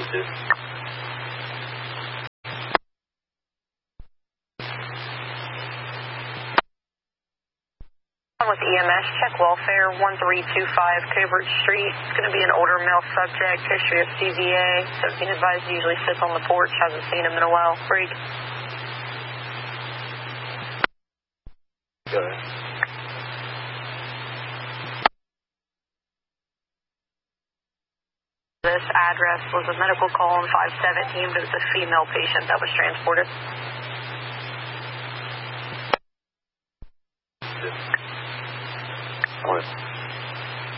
With EMS, check welfare 1325 Covert Street. It's going to be an older male subject, history of CVA. 17 advised usually sits on the porch, hasn't seen him in a while. Break. Go ahead. This address was a medical call on 517, but it's a female patient that was transported. All right.